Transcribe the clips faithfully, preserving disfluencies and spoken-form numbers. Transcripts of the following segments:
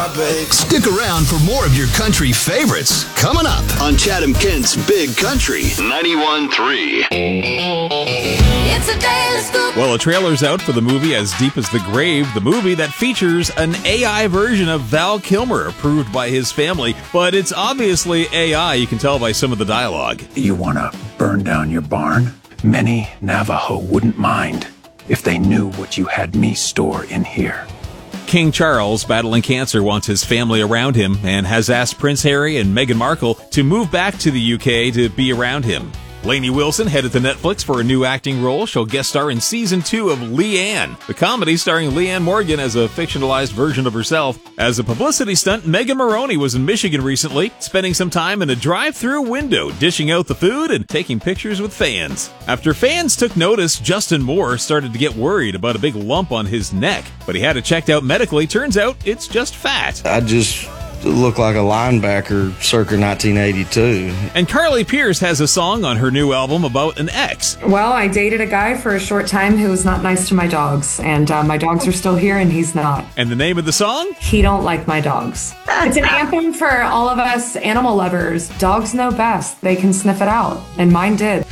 Stick around for more of your country favorites coming up on Chatham-Kent's Big Country ninety-one point three. It's a daily scoop. Well, a trailer's out for the movie As Deep as the Grave, the movie that features an A I version of Val Kilmer, approved by his family, but it's obviously A I, you can tell by some of the dialogue. You want to burn down your barn? Many Navajo wouldn't mind if they knew what you had me store in here. King Charles, battling cancer, wants his family around him and has asked Prince Harry and Meghan Markle to move back to the U K to be around him. Lainey Wilson headed to Netflix for a new acting role. She'll guest star in season two of Leanne, the comedy starring Leanne Morgan as a fictionalized version of herself. As a publicity stunt, Megan Maroney was in Michigan recently, spending some time in a drive-through window, dishing out the food and taking pictures with fans. After fans took notice, Justin Moore started to get worried about a big lump on his neck, but he had it checked out medically. Turns out it's just fat. I just look like a linebacker circa nineteen eighty-two. And Carly Pearce has a song on her new album about an ex. Well, I dated a guy for a short time who was not nice to my dogs, and uh, my dogs are still here and he's not. And the name of the song? He Don't Like My Dogs. It's an anthem for all of us animal lovers. Dogs know best. They can sniff it out, and mine did.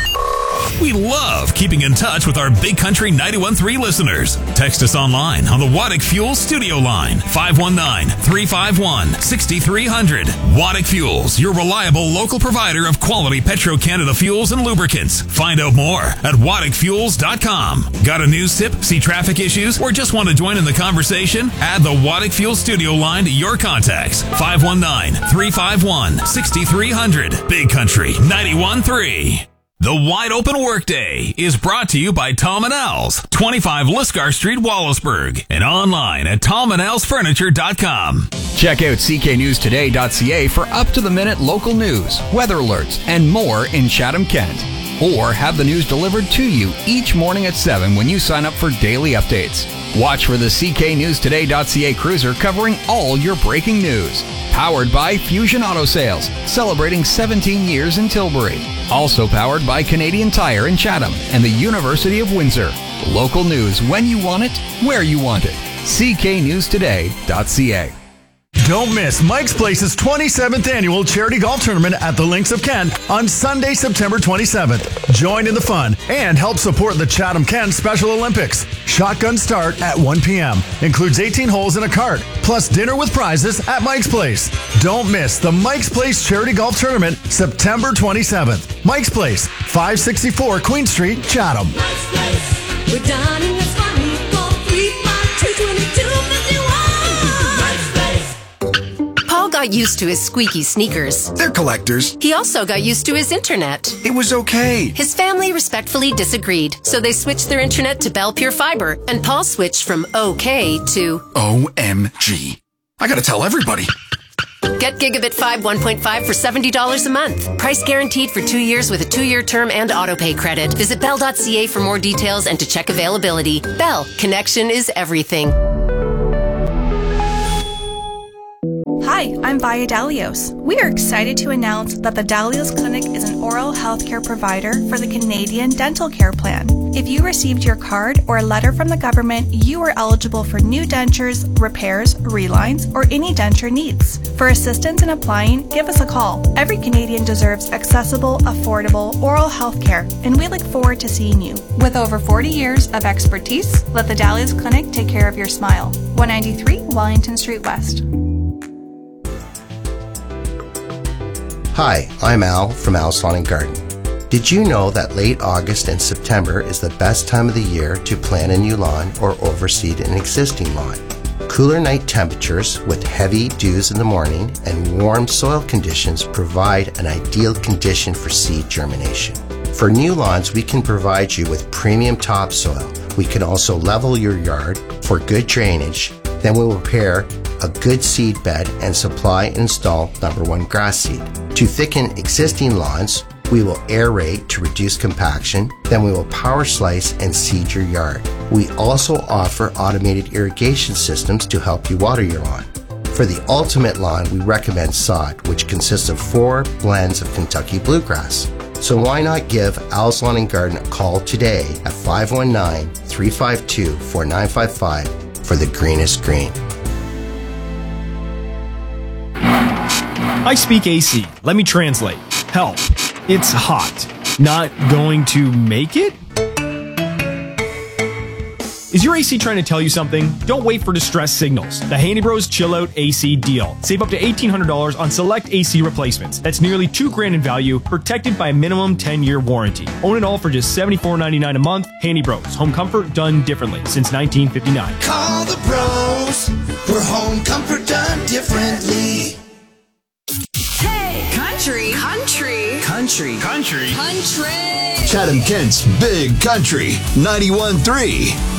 We love keeping in touch with our Big Country ninety-one point three listeners. Text us online on the Waddick Fuels studio line, five one nine, three five one, six three zero zero. Waddick Fuels, your reliable local provider of quality Petro-Canada fuels and lubricants. Find out more at waddick fuels dot com. Got a news tip, see traffic issues, or just want to join in the conversation? Add the Waddick Fuels studio line to your contacts, five one nine, three five one, six three zero zero. Big Country ninety-one point three. The Wide Open Workday is brought to you by Tom and Al's, twenty-five Lisgar Street, Wallaceburg, and online at tom and als furniture dot com. Check out c k news today dot c a for up-to-the-minute local news, weather alerts, and more in Chatham-Kent. Or have the news delivered to you each morning at seven when you sign up for daily updates. Watch for the c k news today dot c a cruiser covering all your breaking news. Powered by Fusion Auto Sales, celebrating seventeen years in Tilbury. Also powered by Canadian Tire in Chatham and the University of Windsor. Local news when you want it, where you want it. c k news today dot c a. Don't miss Mike's Place's twenty-seventh annual charity golf tournament at the Links of Kent on Sunday, September twenty-seventh. Join in the fun and help support the Chatham-Kent Special Olympics. Shotgun start at one p.m. Includes eighteen holes in a cart, plus dinner with prizes at Mike's Place. Don't miss the Mike's Place Charity Golf Tournament, September twenty-seventh. Mike's Place, five sixty-four Queen Street, Chatham. Mike's Place. We're done and it's funny. Call three five two, two two five one. Paul got used to his squeaky sneakers. They're collectors. He also got used to his internet. It was okay. His family respectfully disagreed, so they switched their internet to Bell Pure Fiber, and Paul switched from okay to O M G. I gotta tell everybody. Get Gigabit five one point five for seventy dollars a month. Price guaranteed for two years with a two-year term and autopay credit. Visit bell dot c a for more details and to check availability. Bell, connection is everything. Hi, I'm Vaya Dalios. We are excited to announce that the Dalios Clinic is an oral health care provider for the Canadian Dental Care Plan. If you received your card or a letter from the government, you are eligible for new dentures, repairs, relines, or any denture needs. For assistance in applying, give us a call. Every Canadian deserves accessible, affordable oral health care, and we look forward to seeing you. With over forty years of expertise, let the Dalios Clinic take care of your smile. one ninety-three Wellington Street West. Hi, I'm Al from Al's Lawn and Garden. Did you know that late August and September is the best time of the year to plant a new lawn or overseed an existing lawn? Cooler night temperatures with heavy dews in the morning and warm soil conditions provide an ideal condition for seed germination. For new lawns, we can provide you with premium topsoil. We can also level your yard for good drainage. Then we will prepare a good seed bed and supply and install number one grass seed. To thicken existing lawns, we will aerate to reduce compaction. Then we will power slice and seed your yard. We also offer automated irrigation systems to help you water your lawn. For the ultimate lawn, we recommend sod, which consists of four blends of Kentucky bluegrass. So why not give Al's Lawn and Garden a call today at five one nine, three five two, four nine five five for the greenest green. I speak A C. Let me translate. Help. It's hot. Not going to make it? Is your A C trying to tell you something? Don't wait for distress signals. The Handy Bros Chill Out A C deal. Save up to eighteen hundred dollars on select A C replacements. That's nearly two grand in value, protected by a minimum ten-year warranty. Own it all for just seventy-four ninety-nine a month. Handy Bros. Home comfort done differently since nineteen fifty-nine. Call the pros for home comfort done differently. Hey, country, country, Country. country, country. Chatham Kent's Big Country ninety-one three.